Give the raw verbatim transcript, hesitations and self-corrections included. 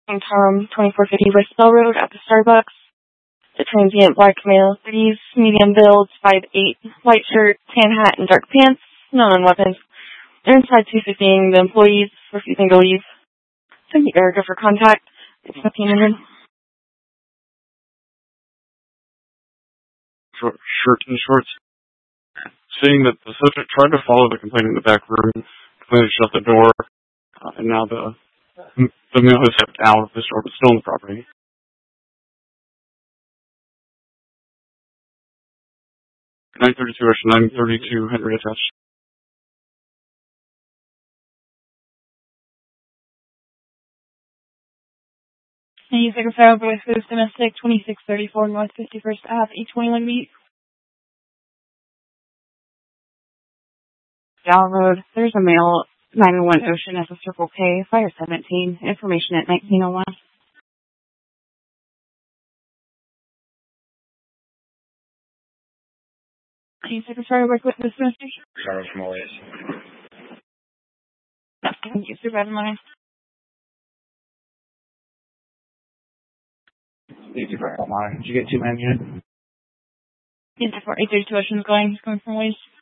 in Tom, twenty-four fifty West Bell Road at the Starbucks. The transient black male, thirties, medium build, five eight, white shirt, tan hat, and dark pants, none on weapons. They're inside two fifteen, the employees refusing to leave. Send me Erica for contact. It's fifteen hundred. Short, shirt and shorts. Seeing that the suspect tried to follow the complainant in the back room, the complainant shut the door, uh, and now the the male has stepped out of the store but still on the property. nine thirty-two, nine thirty-two, Henry attached. And you take a file for West Coast Domestic, twenty-six thirty-four North fifty-first Avenue, eight twenty-one B. Down Road, there's a male, nine oh one Ocean as a Circle K, Fire seventeen, information at nineteen oh one. Can you take a file work with this domestic? Charles Morris. Thank you, Supervisor Money. Did you get two men yet? Yes, for eight thirty-two Ocean's going, he's coming from Waste.